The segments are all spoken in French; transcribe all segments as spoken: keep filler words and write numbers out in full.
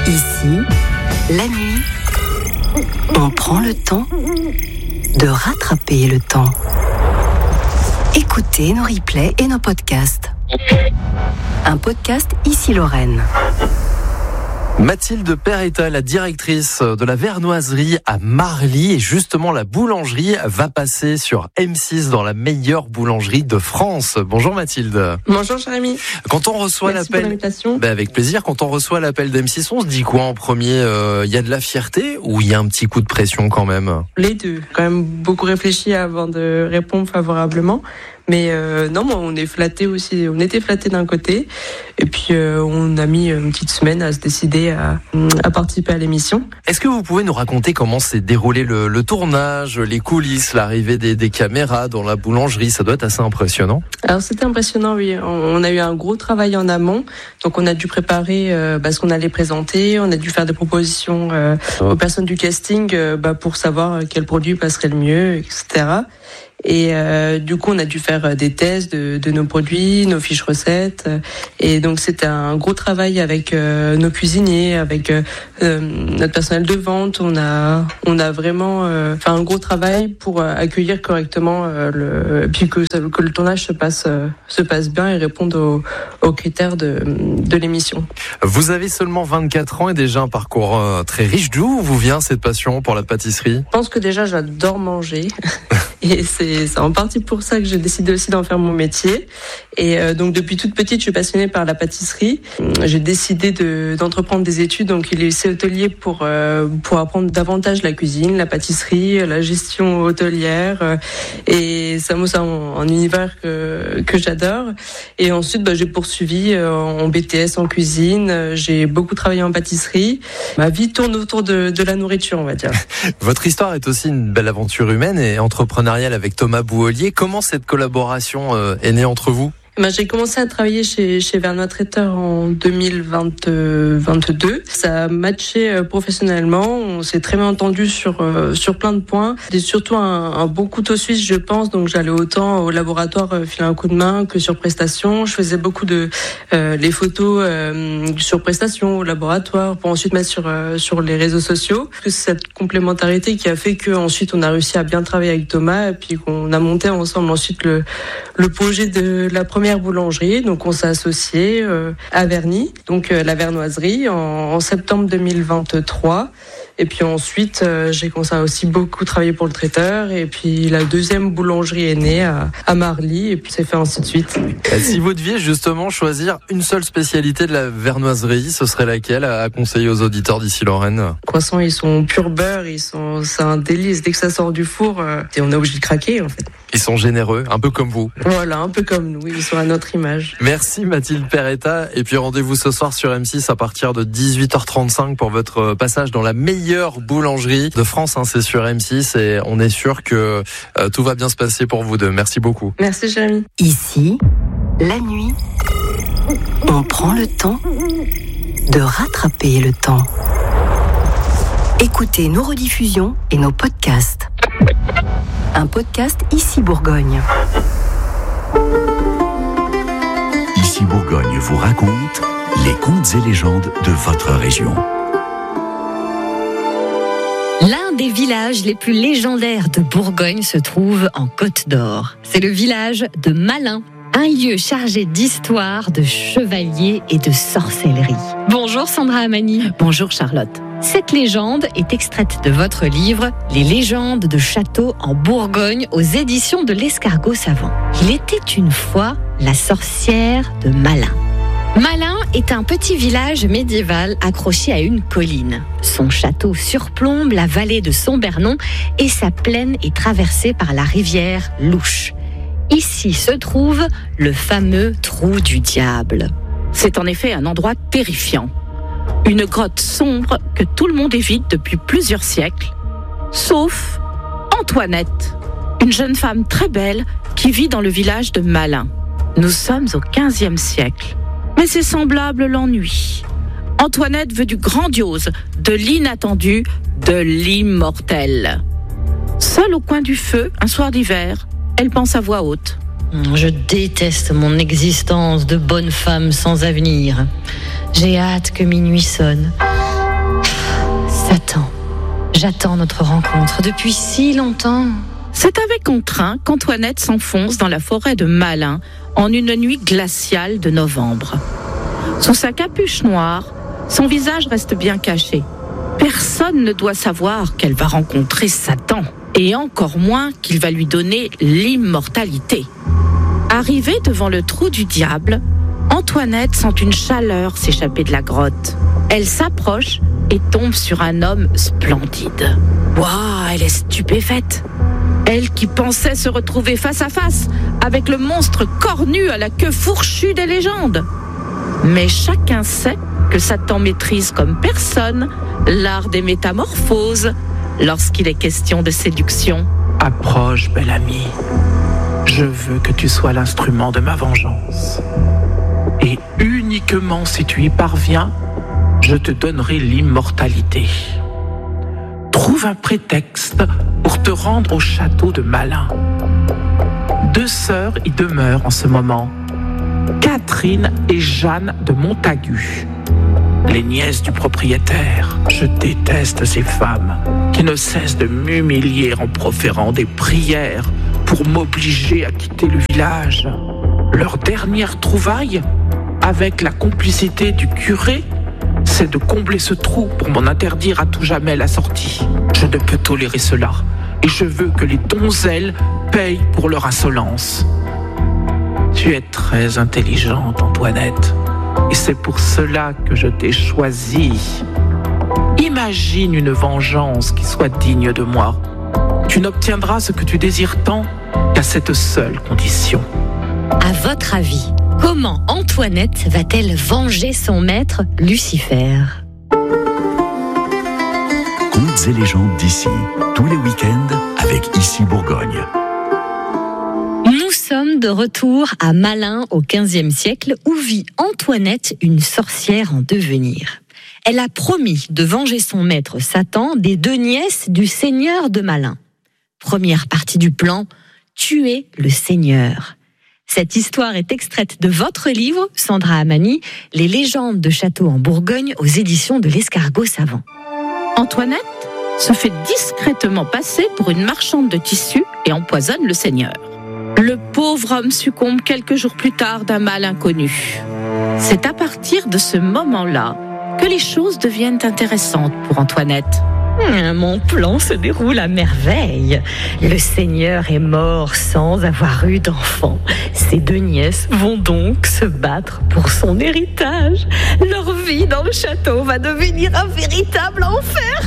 Ici, la nuit, on prend le temps de rattraper le temps. Écoutez nos replays et nos podcasts. Un podcast Ici Lorraine. Mathilde Peretta, la directrice de la Vernoiserie à Marly, et justement la boulangerie va passer sur M six dans la meilleure boulangerie de France. Bonjour Mathilde. Bonjour Jérémy. Quand on reçoit Merci l'appel, pour l'invitation. Ben avec plaisir. Quand on reçoit l'appel d'M six, on se dit quoi en premier? Il euh, y a de la fierté ou il y a un petit coup de pression quand même? Les deux. Quand même beaucoup réfléchi avant de répondre favorablement. Mais euh, non, on est flatté aussi. On était flatté d'un côté, et puis euh, on a mis une petite semaine à se décider à, à participer à l'émission. Est-ce que vous pouvez nous raconter comment s'est déroulé le, le tournage, les coulisses, l'arrivée des, des caméras dans la boulangerie? Ça doit être assez impressionnant. Alors c'était impressionnant, oui. On a eu un gros travail en amont, donc on a dû préparer euh, bah, ce qu'on allait présenter. On a dû faire des propositions euh, aux personnes du casting euh, bah, pour savoir quel produit passerait le mieux, et cetera. Et euh, du coup, on a dû faire des tests de, de nos produits, nos fiches recettes. Et donc, c'était un gros travail avec euh, nos cuisiniers, avec euh, notre personnel de vente. On a, on a vraiment euh, fait un gros travail pour euh, accueillir correctement euh, le, et puis que, que le tournage se passe, euh, se passe bien et réponde aux, aux critères de, de l'émission. Vous avez seulement vingt-quatre ans et déjà un parcours euh, très riche. D'où vous vient cette passion pour la pâtisserie? Je pense que déjà, j'adore manger. Et c'est, c'est en partie pour ça que j'ai décidé aussi d'en faire mon métier. Et euh, donc depuis toute petite, je suis passionnée par la pâtisserie. J'ai décidé de, d'entreprendre des études, donc il est lycée hôtelier pour euh, pour apprendre davantage la cuisine, la pâtisserie, la gestion hôtelière. Euh, et ça, moi, c'est un, un univers que que j'adore. Et ensuite, bah, j'ai poursuivi euh, en B T S en cuisine. J'ai beaucoup travaillé en pâtisserie. Ma vie tourne autour de, de la nourriture, on va dire. Votre histoire est aussi une belle aventure humaine et entrepreneuriale avec Thomas Bouholier. Comment cette collaboration euh, est née entre vous? Ben, j'ai commencé à travailler chez, chez Vernois Traiteur en deux mille vingt-deux. Ça a matché professionnellement. On s'est très bien entendu sur, euh, sur plein de points. C'était surtout un, un bon couteau suisse, je pense. Donc, j'allais autant au laboratoire euh, filer un coup de main que sur prestation. Je faisais beaucoup de, euh, les photos, euh, sur prestation au laboratoire pour ensuite mettre sur, euh, sur les réseaux sociaux. C'est cette complémentarité qui a fait qu'ensuite on a réussi à bien travailler avec Thomas et puis qu'on a monté ensemble ensuite le, le projet de la première boulangerie. Donc on s'est associé euh, à Verny, donc euh, la Vernoiserie en, en septembre deux mille vingt-trois. Et puis ensuite, euh, j'ai commencé à aussi beaucoup travailler pour le traiteur. Et puis la deuxième boulangerie est née à, à Marly. Et puis c'est fait ainsi de suite. Si vous deviez justement choisir une seule spécialité de la Vernoiserie, ce serait laquelle à conseiller aux auditeurs d'Ici Lorraine? Les croissants, ils sont pur beurre. Ils sont, c'est un délice. Dès que ça sort du four, euh, et on est obligé de craquer en fait. Ils sont généreux, un peu comme vous. Voilà, un peu comme nous. Ils sont à notre image. Merci Mathilde Peretta. Et puis rendez-vous ce soir sur M six à partir de dix-huit heures trente-cinq pour votre passage dans la meilleure boulangerie de France. Hein, c'est sur M six et on est sûr que euh, tout va bien se passer pour vous deux. Merci beaucoup. Merci Jérémy. Ici, la nuit, on prend le temps de rattraper le temps. Écoutez nos rediffusions et nos podcasts. Un podcast Ici Bourgogne. Ici Bourgogne vous raconte les contes et légendes de votre région. L'un des villages les plus légendaires de Bourgogne se trouve en Côte d'Or. C'est le village de Malin, un lieu chargé d'histoire, de chevaliers et de sorcellerie. Bonjour Sandra Amani. Bonjour Charlotte. Cette légende est extraite de votre livre « Les légendes de châteaux en Bourgogne » aux éditions de l'Escargot Savant. Il était une fois la sorcière de Malin. Malin est un petit village médiéval accroché à une colline. Son château surplombe la vallée de Sombernon et sa plaine est traversée par la rivière Louche. Ici se trouve le fameux Trou du Diable. C'est en effet un endroit terrifiant. Une grotte sombre que tout le monde évite depuis plusieurs siècles, sauf Antoinette, une jeune femme très belle qui vit dans le village de Malin. Nous sommes au quinzième siècle, mais c'est semblable l'ennui. Antoinette veut du grandiose, de l'inattendu, de l'immortel. Seule au coin du feu, un soir d'hiver, elle pense à voix haute. Je déteste mon existence de bonne femme sans avenir. J'ai hâte que minuit sonne Satan, j'attends notre rencontre depuis si longtemps. C'est avec entrain qu'Antoinette s'enfonce dans la forêt de Malin en une nuit glaciale de novembre. Sous sa capuche noire, son visage reste bien caché. Personne ne doit savoir qu'elle va rencontrer Satan, et encore moins qu'il va lui donner l'immortalité. Arrivée devant le trou du diable, Antoinette sent une chaleur s'échapper de la grotte. Elle s'approche et tombe sur un homme splendide. Waouh, elle est stupéfaite. Elle qui pensait se retrouver face à face avec le monstre cornu à la queue fourchue des légendes. Mais chacun sait que Satan maîtrise comme personne l'art des métamorphoses lorsqu'il est question de séduction. Approche, belle amie. Je veux que tu sois l'instrument de ma vengeance. Et uniquement si tu y parviens, je te donnerai l'immortalité. Trouve un prétexte pour te rendre au château de Malin. Deux sœurs y demeurent en ce moment, Catherine et Jeanne de Montagu, les nièces du propriétaire. Je déteste ces femmes qui ne cessent de m'humilier en proférant des prières pour m'obliger à quitter le village. Leur dernière trouvaille, avec la complicité du curé, c'est de combler ce trou pour m'en interdire à tout jamais la sortie. Je ne peux tolérer cela, et je veux que les donzelles payent pour leur insolence. Tu es très intelligente, Antoinette, et c'est pour cela que je t'ai choisie. Imagine une vengeance qui soit digne de moi. Tu n'obtiendras ce que tu désires tant qu'à cette seule condition. À votre avis, comment Antoinette va-t-elle venger son maître, Lucifer ? Contes et légendes d'ici, tous les week-ends avec Ici Bourgogne. Nous sommes de retour à Malin au quinzième siècle où vit Antoinette, une sorcière en devenir. Elle a promis de venger son maître Satan des deux nièces du seigneur de Malin. Première partie du plan, tuer le seigneur. Cette histoire est extraite de votre livre, Sandra Amani, Les légendes de château en Bourgogne aux éditions de l'Escargot Savant. Antoinette se fait discrètement passer pour une marchande de tissus et empoisonne le seigneur. Le pauvre homme succombe quelques jours plus tard d'un mal inconnu. C'est à partir de ce moment-là que les choses deviennent intéressantes pour Antoinette. Mon plan se déroule à merveille. Le seigneur est mort sans avoir eu d'enfant. Ses deux nièces vont donc se battre pour son héritage. Leur vie dans le château va devenir un véritable enfer.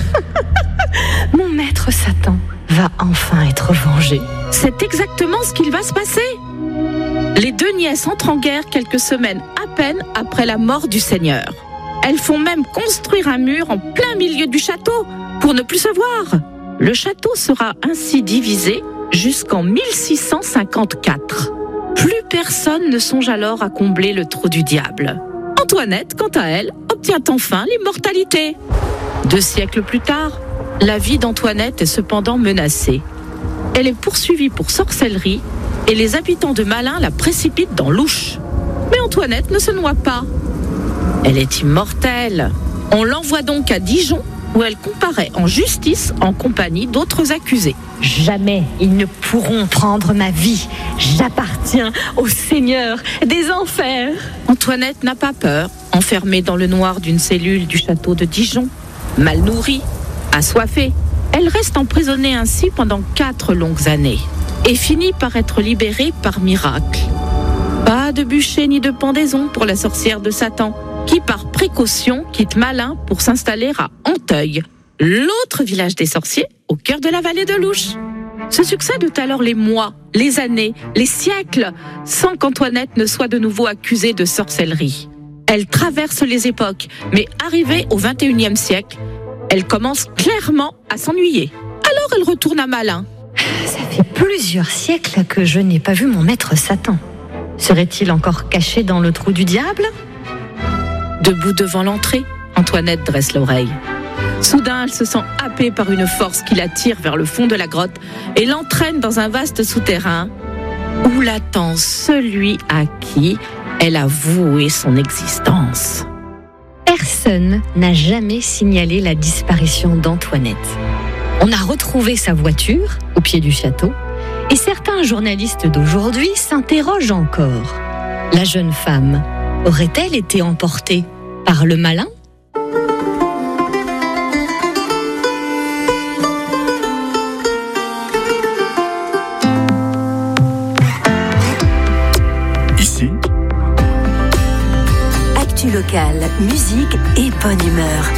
Mon maître Satan va enfin être vengé. C'est exactement ce qu'il va se passer. Les deux nièces entrent en guerre quelques semaines à peine après la mort du seigneur. Elles font même construire un mur en plein milieu du château pour ne plus se voir. Le château sera ainsi divisé jusqu'en mille six cent cinquante-quatre. Plus personne ne songe alors à combler le trou du diable. Antoinette, quant à elle, obtient enfin l'immortalité. Deux siècles plus tard, la vie d'Antoinette est cependant menacée. Elle est poursuivie pour sorcellerie et les habitants de Malin la précipitent dans l'Ouche. Mais Antoinette ne se noie pas. Elle est immortelle. On l'envoie donc à Dijon, où elle comparaît en justice en compagnie d'autres accusés. Jamais ils ne pourront prendre ma vie. J'appartiens au Seigneur des enfers. Antoinette n'a pas peur, enfermée dans le noir d'une cellule du château de Dijon. Mal nourrie, assoiffée, elle reste emprisonnée ainsi pendant quatre longues années et finit par être libérée par miracle. Pas de bûcher ni de pendaison pour la sorcière de Satan, qui par précaution quitte Malin pour s'installer à Anteuil, l'autre village des sorciers au cœur de la vallée de l'Ouche. Se succèdent alors les mois, les années, les siècles, sans qu'Antoinette ne soit de nouveau accusée de sorcellerie. Elle traverse les époques, mais arrivée au vingt et unième siècle, elle commence clairement à s'ennuyer. Alors elle retourne à Malin. Ça fait plusieurs siècles que je n'ai pas vu mon maître Satan. Serait-il encore caché dans le trou du diable ? Debout devant l'entrée, Antoinette dresse l'oreille. Soudain, elle se sent happée par une force qui l'attire vers le fond de la grotte et l'entraîne dans un vaste souterrain où l'attend celui à qui elle a voué son existence. personne n'a jamais signalé la disparition d'Antoinette. On a retrouvé sa voiture au pied du château et certains journalistes d'aujourd'hui s'interrogent encore. La jeune femme aurait-elle été emportée par le malin ? Ici, actu locale, musique et bonne humeur.